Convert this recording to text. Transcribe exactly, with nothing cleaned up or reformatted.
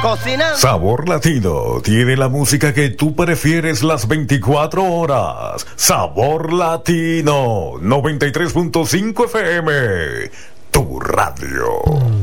cocinando. Sabor Latino tiene la música que tú prefieres las veinticuatro horas. Sabor Latino noventa y tres punto cinco F M, tu radio.